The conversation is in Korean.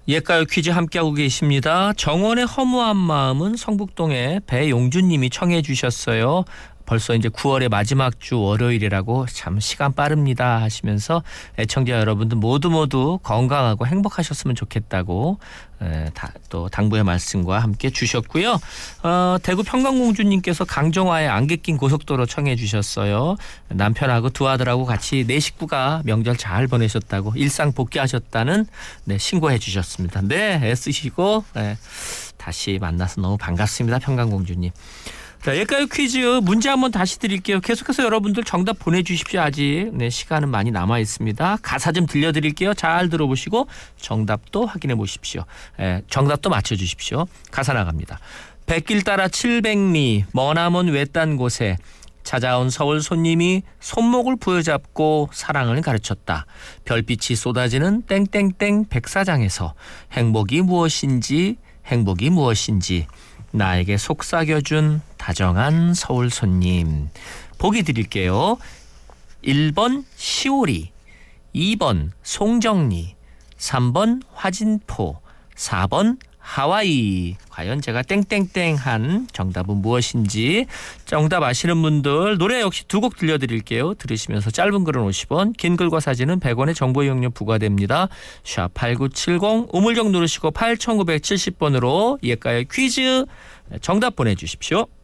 옛가요 퀴즈 함께하고 계십니다. 정원의 허무한 마음은 성북동의 배용준님이 청해 주셨어요. 벌써 이제 9월의 마지막 주 월요일이라고 참 시간 빠릅니다 하시면서 애청자 여러분들 모두 건강하고 행복하셨으면 좋겠다고 또 당부의 말씀과 함께 주셨고요. 대구 평강공주님께서 강정화의 안개 낀 고속도로 청해 주셨어요. 남편하고 두 아들하고 같이 네 식구가 명절 잘 보내셨다고 일상 복귀하셨다는 신고해 주셨습니다. 네, 애쓰시고 다시 만나서 너무 반갑습니다. 평강공주님. 자, 옛가요 퀴즈 문제 한번 다시 드릴게요. 계속해서 여러분들 정답 보내주십시오. 아직 시간은 많이 남아 있습니다. 가사 좀 들려드릴게요. 잘 들어보시고 정답도 확인해 보십시오. 정답도 맞춰주십시오. 가사 나갑니다. 백길 따라 700리 머나먼 외딴 곳에 찾아온 서울 손님이 손목을 부여잡고 사랑을 가르쳤다. 별빛이 쏟아지는 땡땡땡 백사장에서 행복이 무엇인지 나에게 속삭여준 다정한 서울 손님. 보기 드릴게요. 1번 시오리, 2번 송정리, 3번 화진포, 4번 하와이. 과연 제가 땡땡땡한 정답은 무엇인지 정답 아시는 분들 노래 역시 두 곡 들려드릴게요. 들으시면서 짧은 글은 50원, 긴 글과 사진은 100원의 정보 이용료 부과됩니다. 샵8970 우물정 누르시고 8970번으로 옛가요 퀴즈 정답 보내주십시오.